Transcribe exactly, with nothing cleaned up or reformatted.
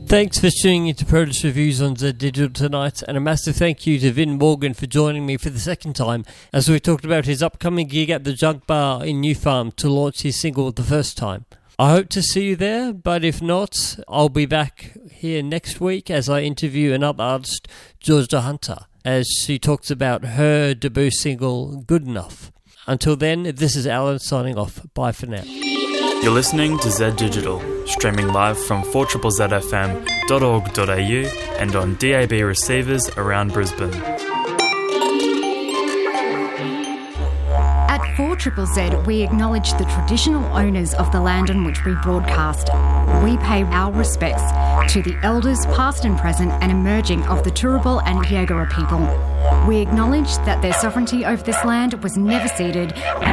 Thanks for tuning into Produce Reviews on Z Digital tonight, and a massive thank you to Vin Morgan for joining me for the second time as we talked about his upcoming gig at the Junk Bar in New Farm to launch his single the first time. I hope to see you there, but if not, I'll be back here next week as I interview another artist, Georgia Hunter, as she talks about her debut single, Good Enough. Until then, this is Alan signing off. Bye for now. You're listening to Z Digital, streaming live from four Z Z F M dot org dot a u and on D A B receivers around Brisbane. At four Z Z Z, we acknowledge the traditional owners of the land on which we broadcast. We pay our respects to the elders past and present and emerging of the Turrbal and Yagara people. We acknowledge that their sovereignty over this land was never ceded